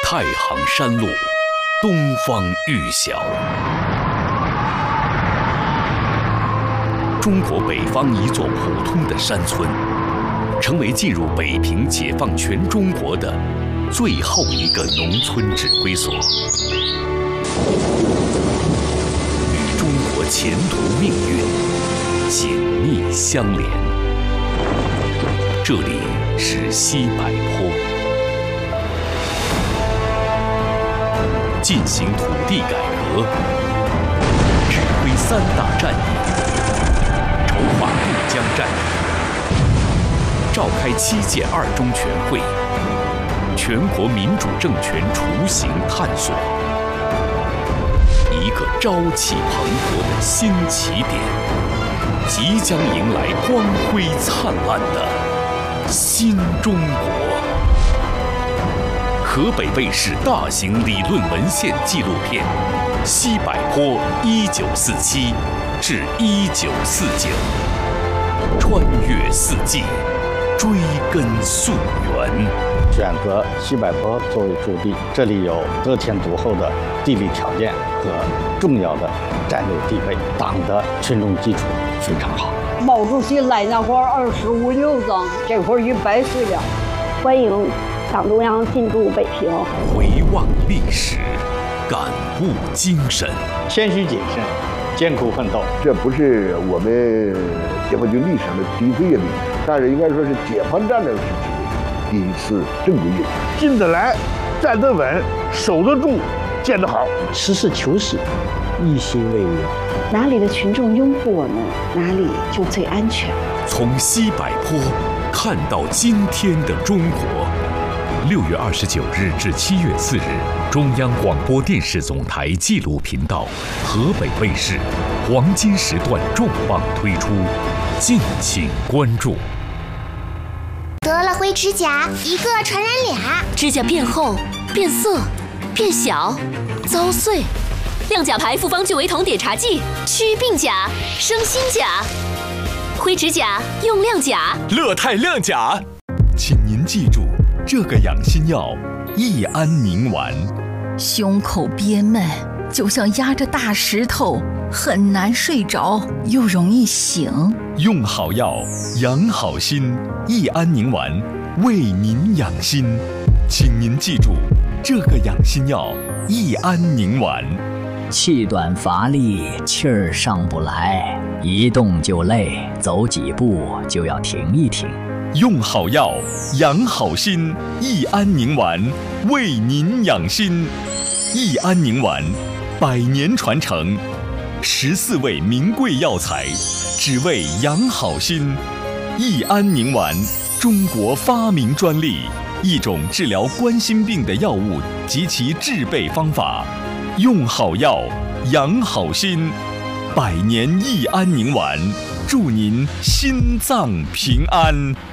太行山路，东方玉晓。中国北方一座普通的山村，成为进入北平解放全中国的最后一个农村指挥所，与中国前途命运紧密相连。这里是西柏坡，进行土地改革，指挥3大战役，筹划渡江战役，召开7届2中全会，全国民主政权雏形探索，一个朝气蓬勃的新起点，即将迎来光辉灿烂的新中国。河北卫视大型理论文献纪录片《西柏坡1947至1949》，穿越四季，追根溯源。 选择西柏坡作为驻地，这里有得天独厚的地理条件和重要的战略地位，党的群众基础非常好。 毛主席来那会儿25、6张，这会儿100岁了。 欢迎党中央进驻北平。 回望历史，感悟精神， 谦虚谨慎，艰苦奋斗。 这不是我们解放军历史上的第一个历史，但是应该说是解放战争时期第一次正规历史。 进得来，站得稳，守得住，建得好， 实事求是，一心为民。 哪里的群众拥护我们，哪里就最安全。 从西柏坡看到今天的中国。6月29日至7月4日，中央广播电视总台纪录频道、河北卫视黄金时段重磅推出，敬请关注。 得了灰指甲，一个传染俩， 指甲变厚、变色、变小、遭碎。亮甲牌复方聚维酮碘茶剂，祛病甲、生新甲。灰指甲用亮甲， 乐泰亮甲。请您记住这个养心药：益安宁丸。 胸口憋闷，就像压着大石头，很难睡着，又容易醒。 用好药，养好心。益安宁丸为您养心，请您记住这个养心药：益安宁丸。 气短乏力，气儿上不来，一动就累，走几步就要停一停。 用好药，养好心。益安宁丸为您养心。益安宁丸100年传承，14味名贵药材，只为养好心。益安宁丸，中国发明专利，一种治疗冠心病的药物及其制备方法。用好药，养好心。100年益安宁丸，祝您心脏平安。